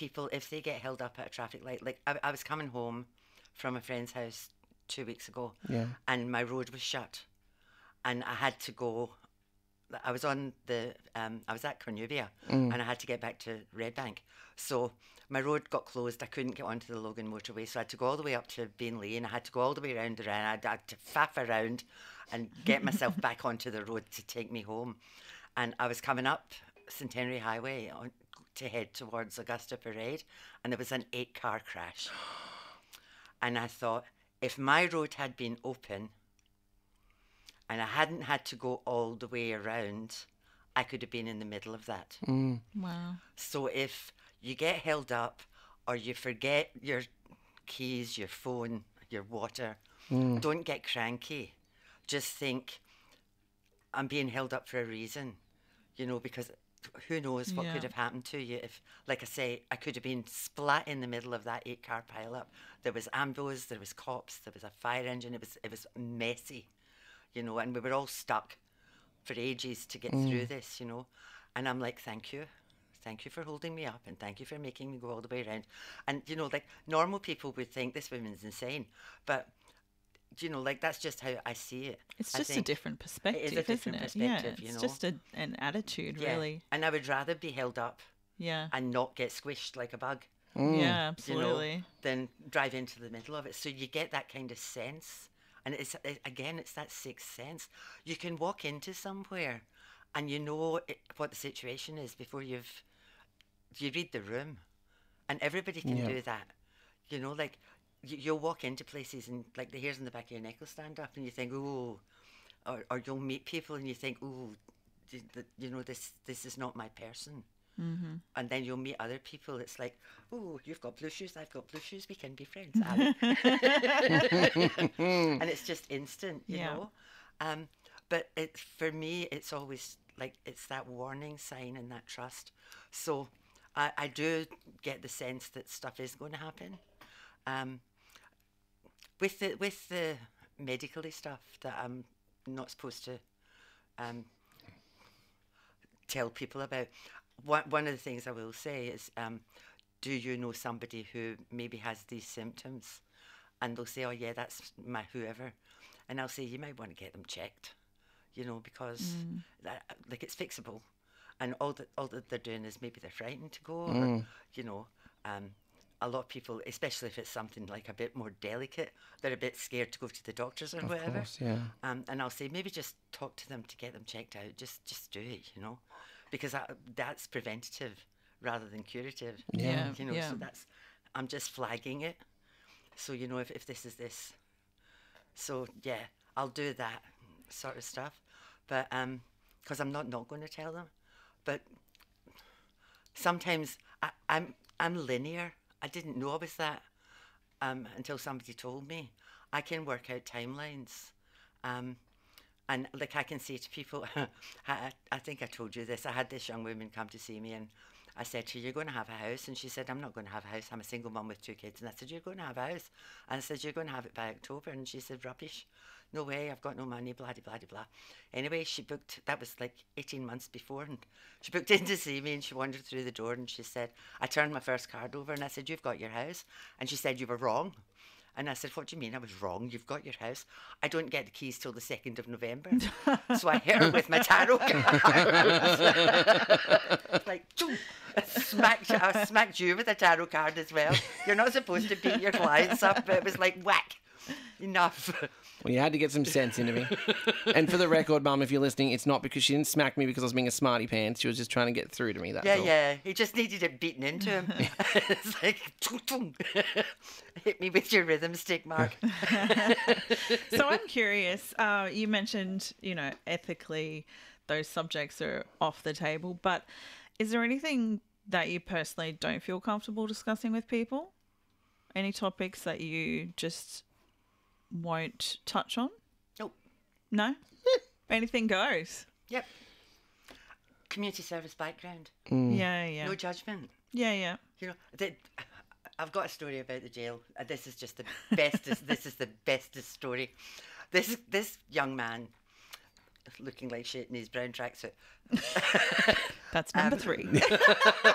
people, if they get held up at a traffic light, like I was coming home from a friend's house 2 weeks ago, and my road was shut, and I had to go. I was on the, I was at Cornubia, and I had to get back to Redbank. So my road got closed. I couldn't get onto the Logan motorway, so I had to go all the way up to Bainlea, and I had to go all the way around the Rand. I had to faff around and get myself back onto the road to take me home. And I was coming up Centenary Highway to head towards Augusta Parade, and there was an 8-car crash. And I thought, if my road had been open and I hadn't had to go all the way around, I could have been in the middle of that. Wow. So if you get held up or you forget your keys, your phone, your water, don't get cranky. Just think, I'm being held up for a reason, because who knows what could have happened to you if, like I say, I could have been splat in the middle of that 8-car pileup. There was ambos, there was cops, there was a fire engine. It was messy, and we were all stuck for ages to get through this, And I'm like, thank you for holding me up, and thank you for making me go all the way around. And like normal people would think this woman's insane, but that's just how I see it. It's just a different perspective, it is a different perspective, it's just an attitude, really. And I would rather be held up and not get squished like a bug. Yeah, absolutely. Than drive into the middle of it. So you get that kind of sense. And it's that sixth sense. You can walk into somewhere and what the situation is before you read the room. And everybody can do that. Like you'll walk into places and like the hairs on the back of your neck will stand up and you think, oh, or you'll meet people and you think, oh, this is not my person. Mm-hmm. And then you'll meet other people. It's like, oh, you've got blue shoes, I've got blue shoes, we can be friends, Ali. And it's just instant, you know. But for me, it's always like it's that warning sign and that trust. So I do get the sense that stuff is going to happen. With the medically stuff that I'm not supposed to tell people about. One of the things I will say is, do you know somebody who maybe has these symptoms? And they'll say, oh yeah, that's my whoever. And I'll say, you might want to get them checked, because like it's fixable. And all that they're doing is maybe they're frightened to go, or, a lot of people, especially if it's something like a bit more delicate, they're a bit scared to go to the doctors or whatever. Course, yeah. And I'll say, maybe just talk to them to get them checked out. Just do it, because that's preventative rather than curative. Yeah. So I'm just flagging it. So, if this is this. So, yeah, I'll do that sort of stuff. But, because I'm not going to tell them. But sometimes I'm linear. I didn't know I was that until somebody told me. I can work out timelines. And like I can say to people, I think I told you this, I had this young woman come to see me and I said to her, you're going to have a house? And she said, I'm not going to have a house. I'm a single mum with 2 kids. And I said, you're going to have a house? And I said, you're going to have it by October. And she said, rubbish. No way, I've got no money, blah, blah, blah, blah. Anyway, she booked, that was like 18 months before, and she booked in to see me and she wandered through the door and she said, I turned my first card over and I said, you've got your house. And she said, you were wrong. And I said, what do you mean I was wrong? You've got your house. I don't get the keys till the 2nd of November. So I hit her with my tarot card. Like, I smacked you with a tarot card as well. You're not supposed to beat your clients up, but it was like, whack. Enough. Well, you had to get some sense into me. And for the record, Mum, if you're listening, it's not because she didn't smack me because I was being a smarty pants. She was just trying to get through to me. That's all. Yeah. He just needed it beaten into him. It's like, hit me with your rhythm stick, Mark. So I'm curious. You mentioned, ethically, those subjects are off the table. But is there anything that you personally don't feel comfortable discussing with people? Any topics that you just won't touch on? Nope. No? Anything goes? Yep. Community service background. Yeah. No judgment. Yeah. I've got a story about the jail. This is just the bestest. This is the bestest story. This young man, looking like shit in his brown tracksuit. That's number 3.